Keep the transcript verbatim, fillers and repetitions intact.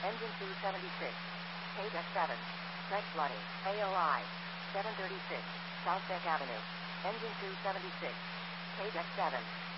Engine two seventy-six. Page X seven. Fresh flooding. A O I. seven thirty-six. South Beck Avenue. Engine two seventy-six. Page X seven.